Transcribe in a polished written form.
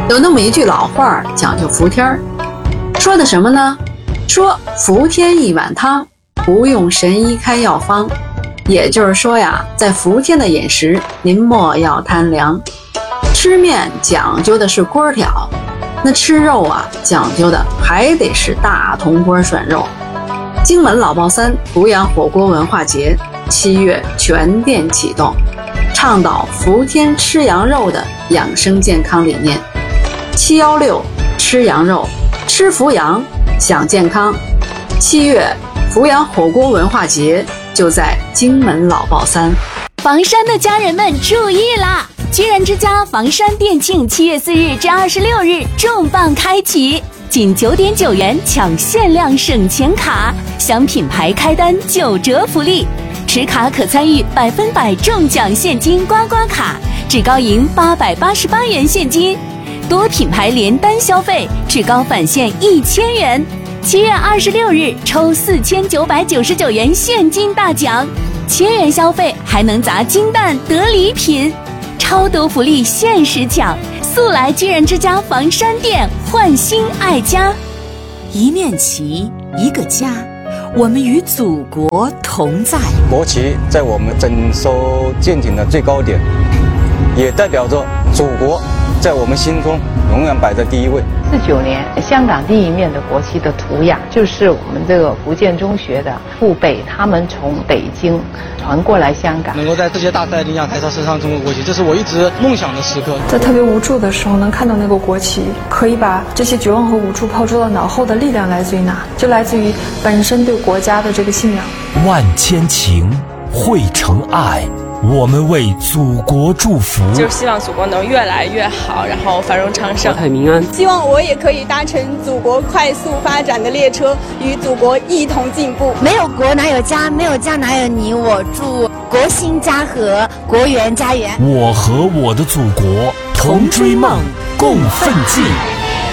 有那么一句老话讲究服天儿，说的什么呢？说服天一碗汤，不用神医开药方。也就是说呀，在伏天的饮食，您莫要贪凉。吃面讲究的是锅挑，那吃肉啊，讲究的还得是大铜锅涮肉。荆门老爆三阜阳火锅文化节7月全店启动，倡导伏天吃羊肉的养生健康理念。716吃羊肉，吃伏阳，享健康。7月阜阳火锅文化节就在荆门老爆三。 房山的家人们注意啦！居然之家房山店庆7月4日至26日重磅开启，仅9.9元抢限量省钱卡，享品牌开单9折福利，持卡可参与100%中奖现金刮刮卡，至高赢888元现金，多品牌连单消费至高返现1000元。7月26日抽4999元现金大奖，1000元消费还能砸金蛋得礼品，超多福利限时抢，速来居然之家房山店焕新爱家。 一面旗，一个家，我们与祖国同在。 国旗在我们整艘舰艇的最高点，也代表着祖国在我们心中永远摆在第一位。 49年香港第一面的国旗的图样，就是我们这个福建中学的父辈，他们从北京传过来香港。 能够在世界大赛领奖台上升上中国国旗，这是我一直梦想的时刻。 在特别无助的时候，能看到那个国旗，可以把这些绝望和无助抛诸到脑后的力量来自于哪？就来自于本身对国家的这个信仰。 万千情汇成爱，我们为祖国祝福， 就是希望祖国能越来越好，然后繁荣昌盛， 国泰民安。 希望我也可以搭乘祖国快速发展的列车，与祖国一同进步。 没有国哪有家，没有家哪有你我。祝国兴家和，国源家园。 我和我的祖国同追梦，共奋进。